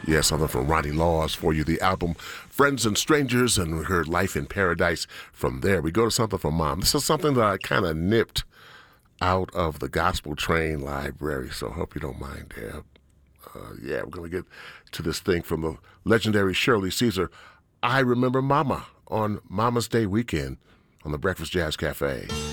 Yeah, something from Ronnie Laws for you. The album Friends and Strangers, and we heard Life in Paradise. From there, we go to something from Mom. This is something that I kind of nipped out of the Gospel Train library, so I hope you don't mind, Deb. Yeah, we're going to get to this thing from the legendary Shirley Caesar. I Remember Mama on Mama's Day weekend on the Breakfast Jazz Cafe.